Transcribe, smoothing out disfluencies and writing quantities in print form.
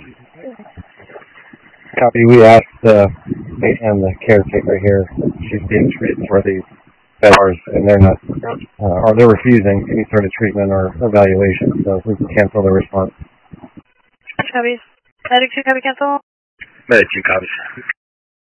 Copy. We asked and the caretaker here. She's being treated for the bars, and they're not, or they're refusing any sort of treatment or evaluation. So we can cancel the response. Copies. Medic 2, copy cancel. Medic 2, copies.